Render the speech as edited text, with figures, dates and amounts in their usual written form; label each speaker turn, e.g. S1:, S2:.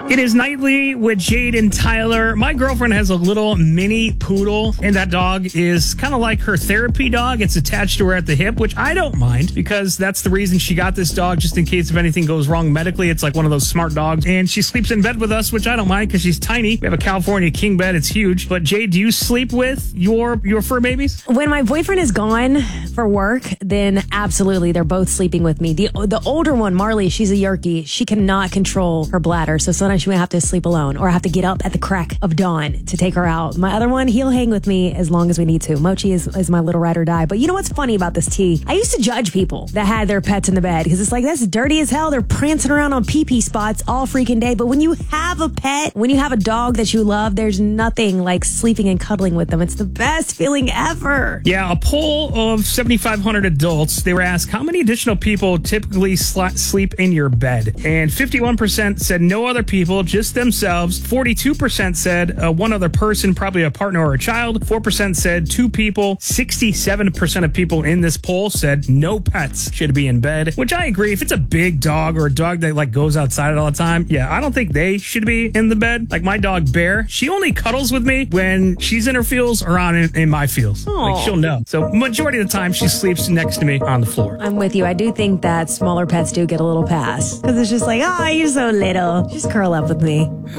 S1: It is Nightly with Jade and Tyler. My girlfriend has a little mini poodle, and that dog is kind of like her therapy dog. It's attached to her at the hip, which I don't mind because that's the reason she got this dog, just in case if anything goes wrong medically. It's like one of those smart dogs, and she sleeps in bed with us, which I don't mind because she's tiny. We have a California king bed. It's huge. But Jade, do you sleep with your fur babies?
S2: When my boyfriend is gone for work, then absolutely, they're both sleeping with me. The older one, Marley, she's a Yorkie. She cannot control her bladder, so sometimes she may have to sleep alone or have to get up at the crack of dawn to take her out. My other one, he'll hang with me as long as we need to. Mochi is my little ride or die. But you know what's funny about this tea? I used to judge people that had their pets in the bed because it's like, that's dirty as hell. They're prancing around on pee-pee spots all freaking day. But when you have a pet, when you have a dog that you love, there's nothing like sleeping and cuddling with them. It's the best feeling ever.
S1: Yeah, a poll of 7,500 adults, they were asked, how many additional people typically sleep in your bed? And 51% said no other people, just themselves. 42% said one other person, probably a partner or a child. 4% said two people. 67% of people in this poll said no pets should be in bed, which I agree. If it's a big dog or a dog that like goes outside all the time, yeah, I don't think they should be in the bed. Like my dog Bear, she only cuddles with me when she's in her feels or in my feels. Like she'll know. So majority of the time she sleeps next to me on the floor.
S2: I'm with you. I do think that smaller pets do get a little pass because it's just like, oh, you're so little. Just curl up with me.